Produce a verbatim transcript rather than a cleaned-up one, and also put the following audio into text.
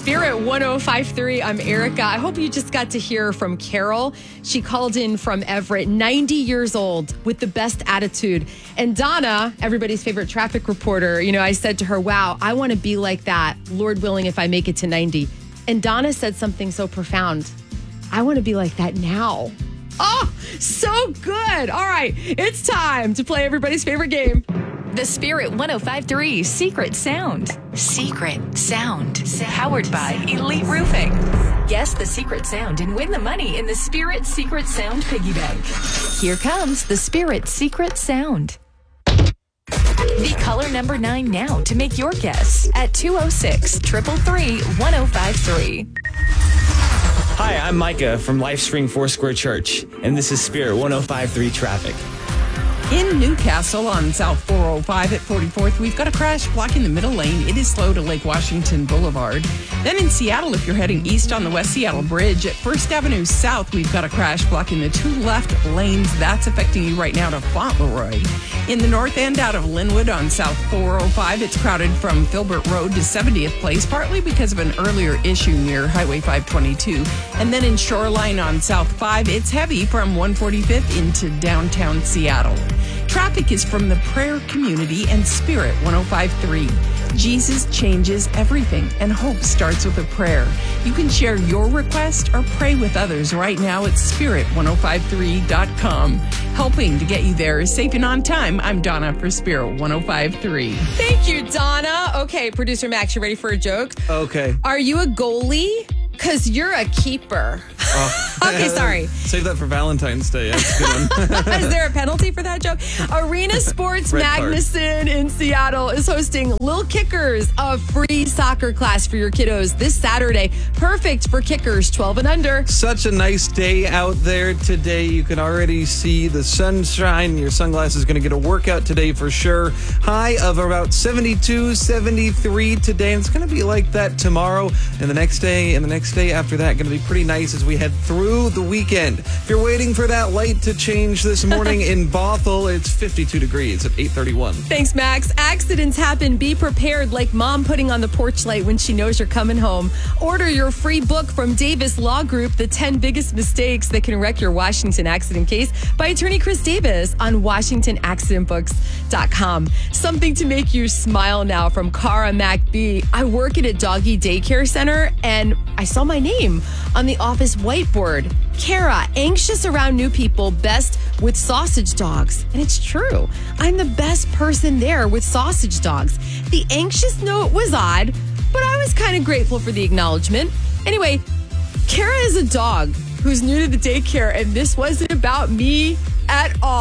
Spirit one oh five point three. I'm Erica. I hope you just got to hear from Carol. She called in from Everett, ninety years old, with the best attitude. And Donna, everybody's favorite traffic reporter, you know, I said to her, wow, I want to be like that, Lord willing, if I make it to ninety. And Donna said something so profound. I want to be like that now. Oh, so good. All right, it's time to play everybody's favorite game. The Spirit one oh five point three Secret Sound. Secret Sound. Powered by Elite Roofing. Guess the secret sound and win the money in the Spirit Secret Sound Piggy Bank. Here comes the Spirit Secret Sound. Be caller number nine now to make your guess at two oh six, three three three, one oh five three. Hi, I'm Micah from LifeSpring Foursquare Church, and this is Spirit one oh five point three Traffic. In Newcastle on South four oh five at forty-fourth, we've got a crash blocking the middle lane. It is slow to Lake Washington Boulevard. Then in Seattle, if you're heading east on the West Seattle Bridge at First Avenue South, we've got a crash blocking the two left lanes. That's affecting you right now to Fauntleroy. In the north end out of Linwood on South four oh five, it's crowded from Filbert Road to seventieth Place, partly because of an earlier issue near Highway five twenty-two. And then in Shoreline on South five, it's heavy from one forty-fifth into downtown Seattle. Traffic is from the prayer community and Spirit one oh five point three. Jesus changes everything, and hope starts with a prayer. You can share your request or pray with others right now at spirit one oh five three dot com. Helping to get you there safe and on time, I'm Donna for Spirit one oh five point three. Thank you, Donna. Okay, producer Max, you ready for a joke? Okay. Are you a goalie? Because you're a keeper. Oh. Okay, sorry. Save that for Valentine's Day. That's a good one. Is there a penalty for that joke? Arena Sports Red card. Magnuson in Seattle is hosting Lil Kickers, a free soccer class for your kiddos this Saturday. Perfect for kickers twelve and under. Such a nice day out there today. You can already see the sunshine. Your sunglasses is going to get a workout today for sure. High of about seventy-two, seventy-three today. And it's going to be like that tomorrow and the next day and the next day after that. Going to be pretty nice as we head through the weekend. If you're waiting for that light to change this morning in Bothell, it's fifty-two degrees at eight thirty-one. Thanks, Max. Accidents happen. Be prepared, like mom putting on the porch light when she knows you're coming home. Order your free book from Davis Law Group, The ten Biggest Mistakes That Can Wreck Your Washington Accident Case, by attorney Chris Davis on washington accident books dot com. Something to make you smile now from Cara MacB. I work at a doggy daycare center, and I saw my name on the office whiteboard. Kara, anxious around new people, best with sausage dogs. And it's true. I'm the best person there with sausage dogs. The anxious note was odd, but I was kind of grateful for the acknowledgement. Anyway, Kara is a dog who's new to the daycare, and this wasn't about me at all.